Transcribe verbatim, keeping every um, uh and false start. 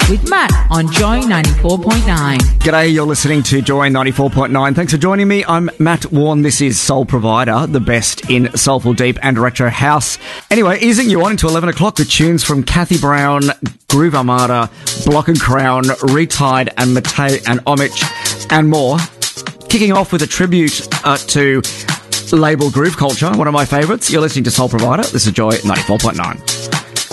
with Matt on Joy ninety-four point nine. G'day, you're listening to Joy ninety-four point nine. Thanks for joining me. I'm Matt Warren. This is Soul Provider, the best in soulful, deep and retro house. Anyway, easing you on into eleven o'clock with tunes from Kathy Brown, Groove Armada, Block and Crown, Retied and Matei and Homage and more. Kicking off with a tribute uh, to label Groove Culture, one of my favourites. You're listening to Soul Provider. This is Joy ninety-four point nine.